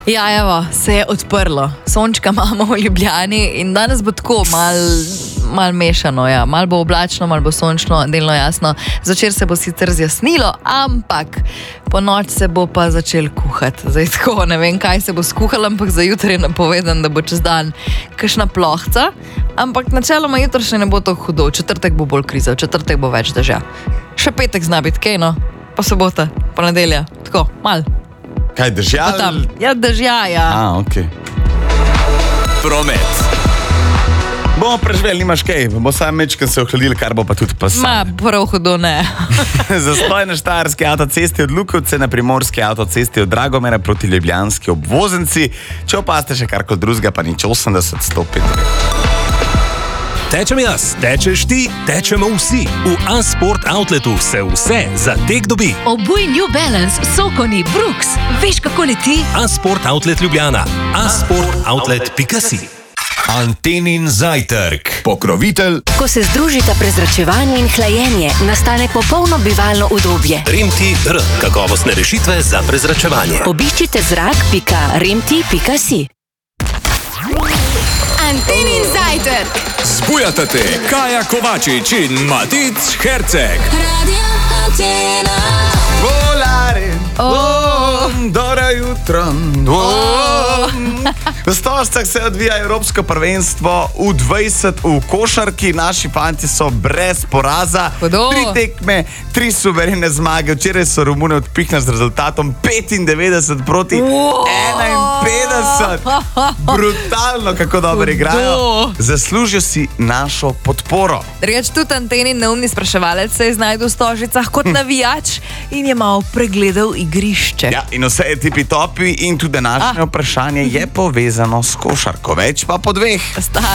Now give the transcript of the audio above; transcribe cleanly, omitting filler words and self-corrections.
Ja, evo, se je odprlo. Sončka imamo v Ljubljani in danes bo tako malo mešano. Ja. Malo bo oblačno, malo bo sončno, delno jasno. Zvečer se bo sicer zjasnilo, ampak po noč se bo pa začel kuhati. Zdaj tako, ne vem, kaj se bo skuhalo, ampak za jutri je napovedan, da bo čez dan kakšna plohca. Ampak načeloma jutri še ne bo to hudo. V četrtek bo bolj kriza, v četrtek bo več dežja. Še petek zna biti kaj, no? Pa sobota, pa nedelja. Tako, malo. Kaj, dežja? Ja, dežja, ja. Ok. Promet. Bomo preživeli, nimaš kaj. Bo sam mečken se ohladil, kar bo pa tudi pasal. Prav hudo ne. Zastoj na štajerski avtocesti od Lukovce na primorski avtocesti od Dragomera proti ljubljanski obvoznici. Če opaste še kar kot drugega, pa nič 80 105. Tečem jaz, tečeš ti, tečemo vsi. V A-Sport Outletu se vse za tek dobi. Obuj New Balance, Sokoni, Brooks. Veš, kako leti? A-Sport Outlet Ljubljana. asportoutlet.si. Antenin zajtrk. Pokrovitelj. Ko se združita prezračevanje in hlajenje, nastane popolno bivalno udobje. Remti-R. Kakovostne rešitve za prezračevanje. Obiščite zrak.remti.si. Antenin zajtrk. Zbujata te Kaja Kovačič in Matic Herceg. Radio Antena. Volare, dobro jutro. V Stožcah se odvija Evropsko prvenstvo U20 v košarki. Naši fanti so brez poraza. 3 tekme, 3 suverene zmage. Včeraj so Romune odpihnili z rezultatom 95 proti 51. Brutalno, kako dobro igrajo. Zaslužijo si našo podporo. Reč tudi Antenin neumni spraševalec se je znajdel v Stožicah kot navijač in je malo pregledal igrišče. Ja, in vse je tipi topi in tudi današnje vprašanje je povezano s košarko. Več pa po 2.